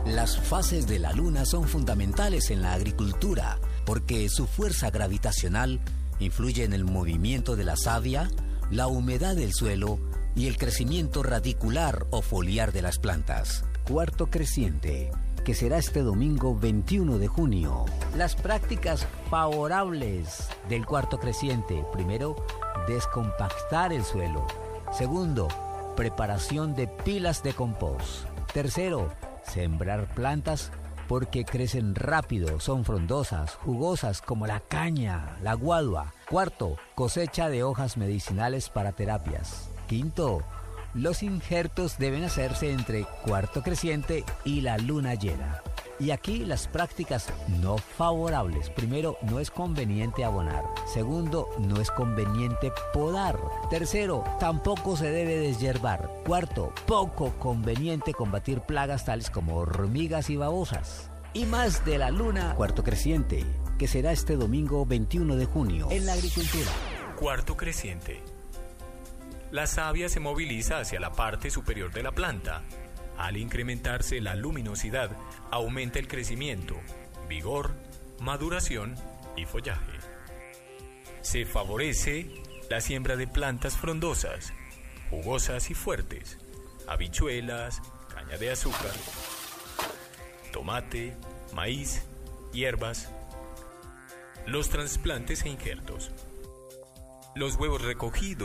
Las fases de la luna son fundamentales en la agricultura porque su fuerza gravitacional influye en el movimiento de la savia, la humedad del suelo y el crecimiento radicular o foliar de las plantas. Cuarto creciente, que será este domingo 21 de junio. Las prácticas favorables del cuarto creciente. Primero, descompactar el suelo. Segundo, preparación de pilas de compost. Tercero, sembrar plantas porque crecen rápido, son frondosas, jugosas como la caña, la guadua. Cuarto, cosecha de hojas medicinales para terapias. Quinto, los injertos deben hacerse entre cuarto creciente y la luna llena. Y aquí las prácticas no favorables. Primero, no es conveniente abonar. Segundo, no es conveniente podar. Tercero, tampoco se debe deshiervar. Cuarto, poco conveniente combatir plagas tales como hormigas y babosas. Y más de la luna cuarto creciente, que será este domingo 21 de junio en la agricultura. Cuarto creciente. La savia se moviliza hacia la parte superior de la planta. Al incrementarse la luminosidad, aumenta el crecimiento, vigor, maduración y follaje. Se favorece la siembra de plantas frondosas, jugosas y fuertes, habichuelas, caña de azúcar, tomate, maíz, hierbas, los trasplantes e injertos. Los huevos recogidos